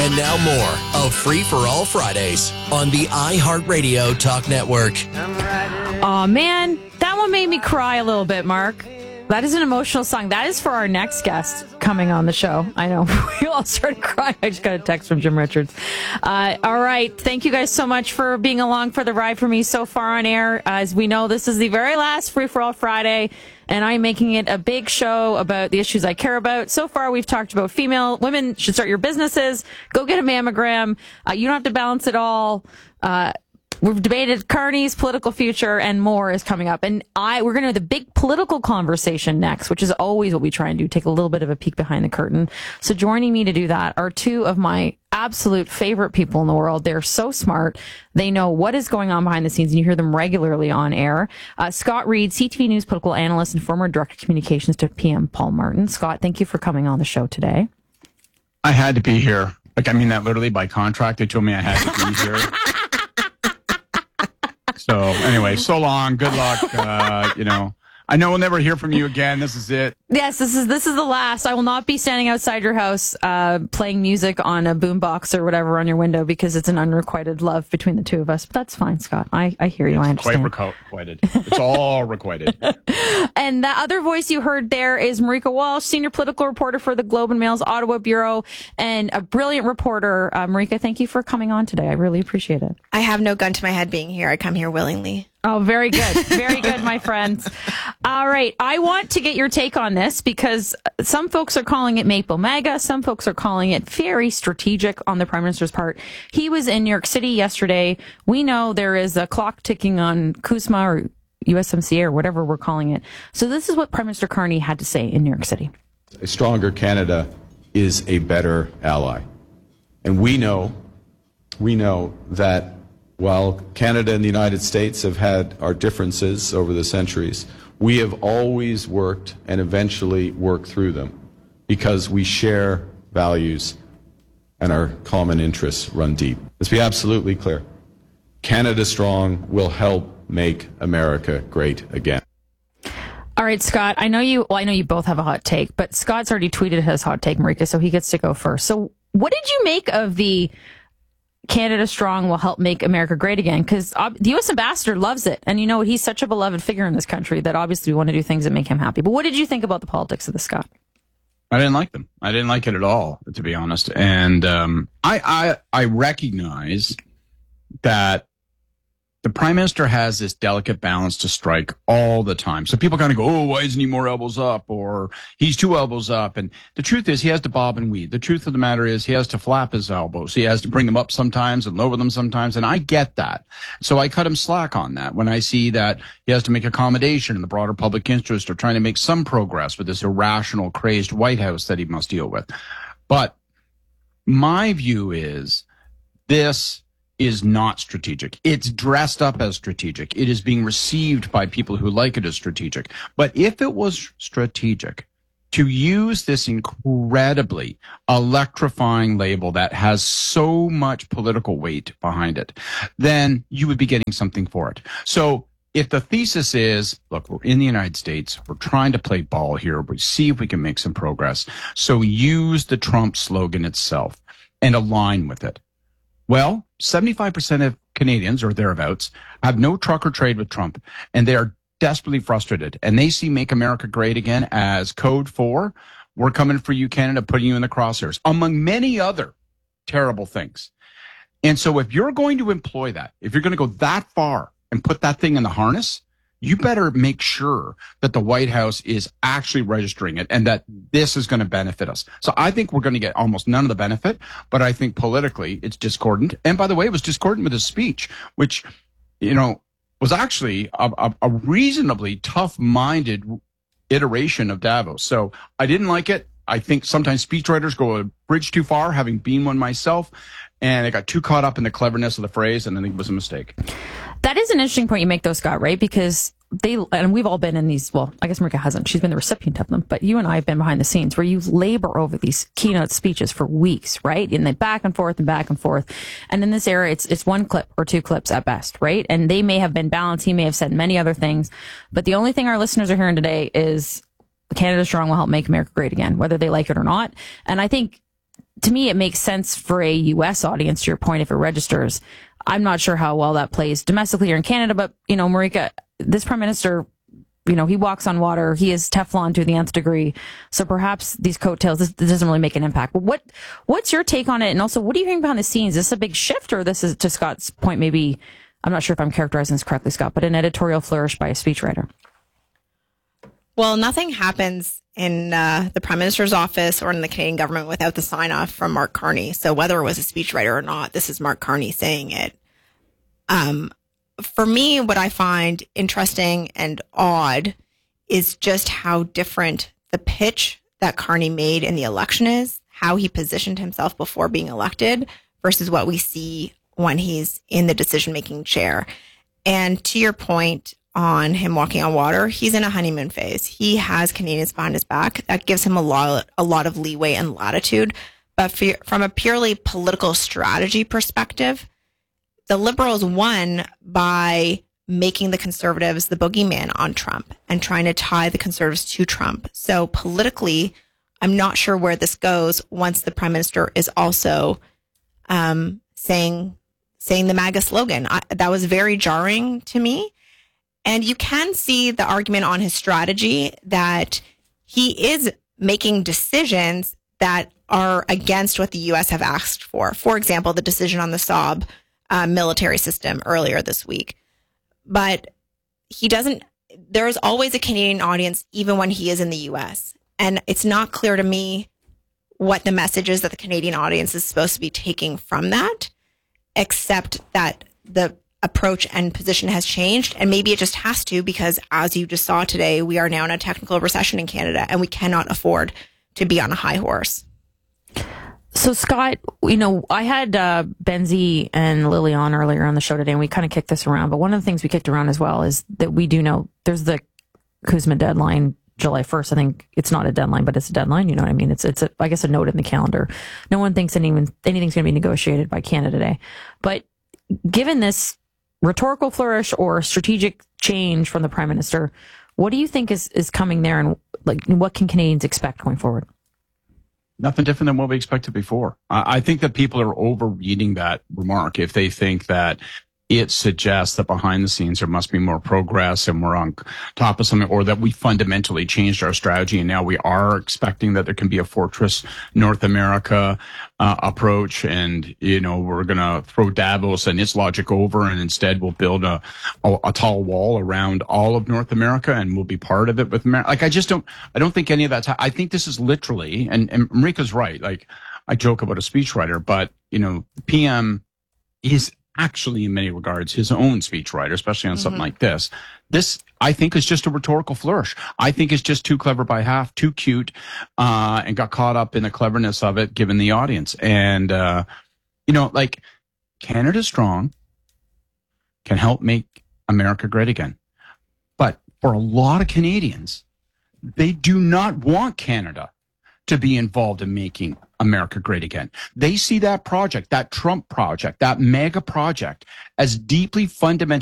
And now more of Free for All Fridays on the iHeartRadio Talk Network. Oh man, that one made me cry a little bit, Mark. That is an emotional song. That is for our next guest coming on the show. I know. We all started crying. I just got a text from Jim Richards. All right. Thank you guys so much for being along for the ride for me so far on air. As we know, this is the very last Free for All Friday, and I'm making it a big show about the issues I care about. So far, we've talked about women should start your businesses, go get a mammogram. You don't have to balance it all. We've debated Carney's political future, and more is coming up. And we're going to have the big political conversation next, which is always what we try and do, take a little bit of a peek behind the curtain. So joining me to do that are two of my absolute favorite people in the world. They're so smart. They know what is going on behind the scenes, and you hear them regularly on air. Scott Reed, CTV News political analyst and former director of communications to PM Paul Martin. Scott, thank you for coming on the show today. I had to be here. Like, I mean that literally by contract. They told me I had to be here. So anyway, so long. Good luck. I know we'll never hear from you again. This is it. Yes, this is the last. I will not be standing outside your house playing music on a boombox or whatever on your window, because it's an unrequited love between the two of us. But that's fine, Scott. I hear you. I understand. Quite requited. It's all requited. And the other voice you heard there is Marika Walsh, senior political reporter for the Globe and Mail's Ottawa Bureau, and a brilliant reporter. Marika, thank you for coming on today. I really appreciate it. I have no gun to my head being here. I come here willingly. Oh, very good. Very good, my friends. All right. I want to get your take on this, because some folks are calling it Maple MAGA. Some folks are calling it very strategic on the Prime Minister's part. He was in New York City yesterday. We know there is a clock ticking on CUSMA or USMCA or whatever we're calling it. So this is what Prime Minister Carney had to say in New York City. A stronger Canada is a better ally. And we know that while Canada and the United States have had our differences over the centuries, we have always worked and eventually worked through them because we share values and our common interests run deep. Let's be absolutely clear. Canada Strong will help make America great again. All right, Scott, I know you both have a hot take, but Scott's already tweeted his hot take, Marika, so he gets to go first. So what did you make of the Canada Strong will help make America great again? Because the U.S. ambassador loves it. And he's such a beloved figure in this country that obviously we want to do things that make him happy. But what did you think about the politics of this, Scott? I didn't like them. I didn't like it at all, to be honest. And I recognize that the Prime Minister has this delicate balance to strike all the time. So people kind of go, oh, why isn't he more elbows up? Or he's two elbows up. And the truth is he has to bob and weave. The truth of the matter is he has to flap his elbows. He has to bring them up sometimes and lower them sometimes. And I get that. So I cut him slack on that when I see that he has to make accommodation in the broader public interest or trying to make some progress with this irrational, crazed White House that he must deal with. But my view is this is not strategic. It's dressed up as strategic. It is being received by people who like it as strategic. But if it was strategic to use this incredibly electrifying label that has so much political weight behind it, then you would be getting something for it. So if the thesis is, look, we're in the United States, we're trying to play ball here, we see if we can make some progress. So use the Trump slogan itself and align with it. Well, 75% of Canadians or thereabouts have no truck or trade with Trump, and they are desperately frustrated. And they see Make America Great Again as code for, we're coming for you, Canada, putting you in the crosshairs, among many other terrible things. And so if you're going to employ that, if you're going to go that far and put that thing in the harness, you better make sure that the White House is actually registering it and that this is going to benefit us. So I think we're going to get almost none of the benefit, but I think politically it's discordant. And by the way, it was discordant with his speech, which, was actually a reasonably tough-minded iteration of Davos. So I didn't like it. I think sometimes speechwriters go a bridge too far, having been one myself, and I got too caught up in the cleverness of the phrase, and I think it was a mistake. That is an interesting point you make, though, Scott, right? Because and we've all been in these, well, I guess Marika hasn't. She's been the recipient of them. But you and I have been behind the scenes where you labor over these keynote speeches for weeks, right? And they back and forth and back and forth. And in this era, it's one clip or two clips at best, right? And they may have been balanced. He may have said many other things. But the only thing our listeners are hearing today is Canada Strong will help make America great again, whether they like it or not. And I think to me, it makes sense for a U.S. audience, to your point, if it registers. I'm not sure how well that plays domestically or in Canada, but, Marika, this prime minister, he walks on water. He is Teflon to the nth degree. So perhaps these coattails, this doesn't really make an impact. But what's your take on it? And also, what are you hearing behind the scenes? Is this a big shift, or this is, to Scott's point, maybe, I'm not sure if I'm characterizing this correctly, Scott, but an editorial flourish by a speechwriter? Well, nothing happens in the Prime Minister's office or in the Canadian government without the sign-off from Mark Carney. So whether it was a speechwriter or not, this is Mark Carney saying it. For me, what I find interesting and odd is just how different the pitch that Carney made in the election is, how he positioned himself before being elected versus what we see when he's in the decision-making chair. And to your point on him walking on water, he's in a honeymoon phase. He has Canadians behind his back. That gives him a lot of leeway and latitude. But from a purely political strategy perspective, the Liberals won by making the Conservatives the boogeyman on Trump and trying to tie the Conservatives to Trump. So politically, I'm not sure where this goes once the Prime Minister is also saying the MAGA slogan. That was very jarring to me. And you can see the argument on his strategy that he is making decisions that are against what the U.S. have asked for. For example, the decision on the Saab military system earlier this week. But there is always a Canadian audience, even when he is in the U.S. And it's not clear to me what the message is that the Canadian audience is supposed to be taking from that, except that the approach and position has changed. And maybe it just has to, because as you just saw today, we are now in a technical recession in Canada and we cannot afford to be on a high horse. So Scott, I had Benzie and Lily on earlier on the show today, and we kind of kicked this around. But one of the things we kicked around as well is that we do know there's the Kuzma deadline, July 1st. I think it's not a deadline, but it's a deadline. You know what I mean? It's I guess a note in the calendar. No one thinks anything's going to be negotiated by Canada Day. But given this rhetorical flourish or strategic change from the Prime Minister, what do you think is coming there, and what can Canadians expect going forward? Nothing different than what we expected before. I think that people are overreading that remark if they think that it suggests that behind the scenes there must be more progress and we're on top of something, or that we fundamentally changed our strategy and now we are expecting that there can be a fortress North America approach, and we're going to throw Davos and its logic over, and instead we'll build a tall wall around all of North America and we'll be part of it with America. I don't think any of that's I think this is literally, and Marika's right, I joke about a speechwriter, but the PM is actually in many regards his own speechwriter, especially on something like this. This, I think, is just a rhetorical flourish. I think it's just too clever by half, too cute, and got caught up in the cleverness of it given the audience. And, Canada Strong can help make America great again. But for a lot of Canadians, they do not want Canada to be involved in making America great again. They see that project, that Trump project, that mega project, as deeply fundamental